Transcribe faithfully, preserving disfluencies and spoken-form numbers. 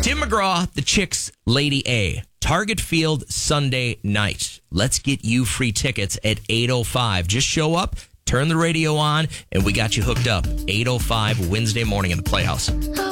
Tim McGraw, the Chicks, Lady A. Target Field Sunday night. Let's get you free tickets at eight oh five. Just show up, turn the radio on, and we got you hooked up. eight oh five Wednesday morning in the Playhouse.